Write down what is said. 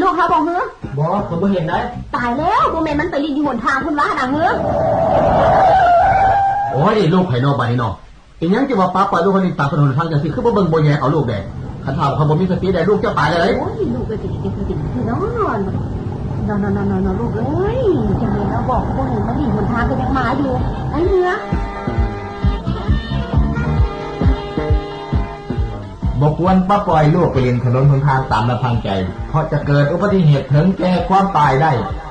ลูกเขาบอกเฮ้อบอกผมไม่เห็นได้ตายแล้วโมเมนต์มันไปลิ้นอยู่หนทางคุณว่าดังเฮ้อโอ้ยลูกไผ่นอกใบนอกอีหยังจะว่าป้าปล่อยลูกคนนี้ตามถนนทางจังสิคือบ่เบิ่งบ่แยกเอาลูกแดงคันถามเขาบ่มีสติได้ลูกจะตายเลยโอ้ยลูกไปติดนอนลูกเอ้ยจังเลยแล้วบอกพวกนี้มันลิ้นหนทางก็ยังมาอยู่ไอ้เนื้อบอกควรป้าปล่อยลูกไปเล่นถนนหนทางตามลำพังใจเพราะจะเกิดอุบัติเหตุถึงแก่ความตายได้